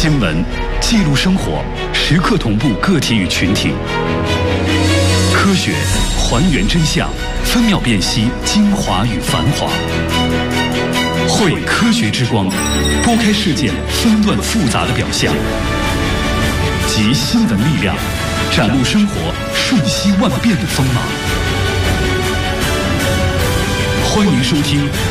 新闻记录生活，时刻同步个体与群体。科学还原真相，分秒辨析精华与繁华。汇科学之光，拨开事件纷乱复杂的表象，集新闻力量，展露生活瞬息万变的锋芒。欢迎收听